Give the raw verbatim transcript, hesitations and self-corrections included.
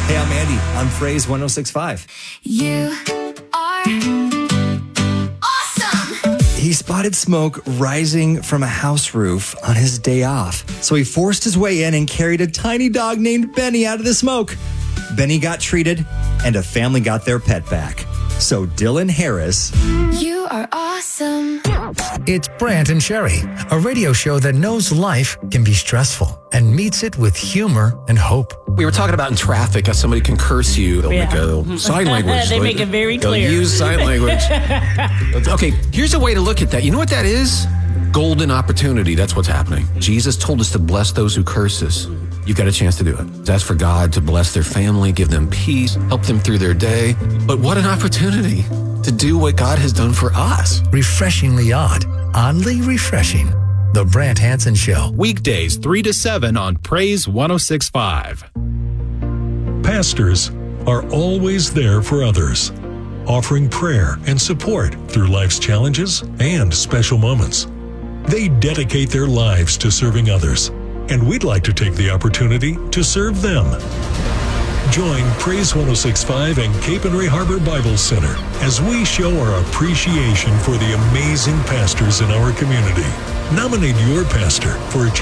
Hey, I'm Andy. I'm Phrase one oh six point five. You are awesome. He spotted smoke rising from a house roof on his day off. So he forced his way in and carried a tiny dog named Benny out of the smoke. Benny got treated, and a family got their pet back. So Dylan Harris. You are awesome. It's Brant and Sherry, a radio show that knows life can be stressful and meets it with humor and hope. We were talking about in traffic how somebody can curse you. They'll Yeah. make a sign language. They make it very They'll clear. use sign language. Okay, here's a way to look at that. You know what that is? Golden opportunity. That's what's happening. Jesus told us to bless those who curse us. You've got a chance to do it. Ask for God to bless their family, give them peace, help them through their day. But what an opportunity to do what God has done for us. Refreshingly odd, oddly refreshing. The Brant Hansen Show. Weekdays three to seven on Praise one oh six point five. Pastors are always there for others, offering prayer and support through life's challenges and special moments. They dedicate their lives to serving others, and we'd like to take the opportunity to serve them. Join Praise one oh six point five and Cape Henry Harbor Bible Center as we show our appreciation for the amazing pastors in our community. Nominate your pastor for a